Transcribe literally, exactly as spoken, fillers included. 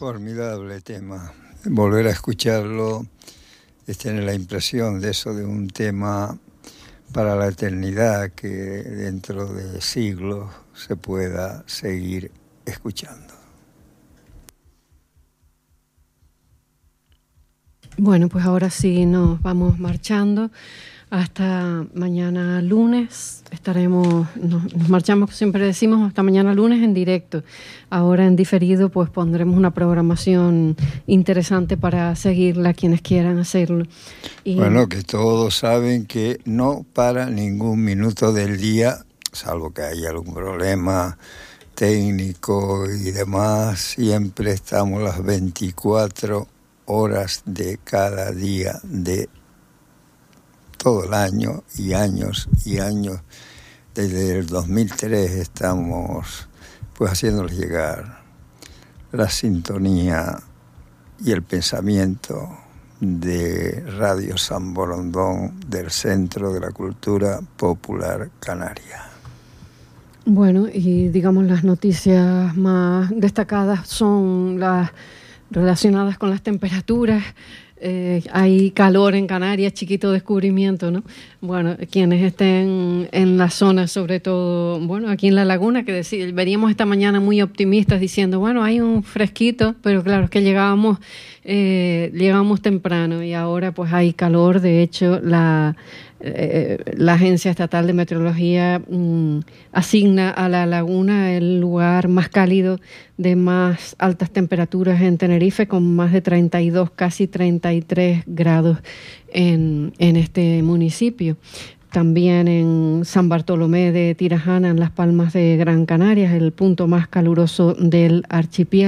Formidable tema. Volver a escucharlo es tener la impresión de eso, de un tema para la eternidad que dentro de siglos se pueda seguir escuchando. Bueno, pues ahora sí nos vamos marchando. Hasta mañana lunes estaremos, nos, nos marchamos, siempre decimos, hasta mañana lunes en directo. Ahora en diferido pues pondremos una programación interesante para seguirla quienes quieran hacerlo. Y bueno, que todos saben que no para ningún minuto del día, salvo que haya algún problema técnico y demás, siempre estamos las veinticuatro horas de cada día de todo el año y años y años. Desde el dos mil tres estamos pues haciéndoles llegar la sintonía y el pensamiento de Radio San Borondón del Centro de la Cultura Popular Canaria. Bueno, y digamos las noticias más destacadas son las relacionadas con las temperaturas. Eh, hay calor en Canarias, chiquito descubrimiento, ¿no? Bueno, quienes estén en la zona, sobre todo, bueno, aquí en La Laguna, que dec- veníamos esta mañana muy optimistas diciendo, bueno, hay un fresquito, pero claro, es que llegábamos, eh, llegábamos temprano y ahora pues hay calor. De hecho, la, eh, la Agencia Estatal de Meteorología mmm, asigna a La Laguna el lugar más cálido de más altas temperaturas en Tenerife, con más de treinta y dos, casi treinta y tres grados en, en este municipio. También en San Bartolomé de Tirajana, en Las Palmas de Gran Canaria, el punto más caluroso del archipiélago.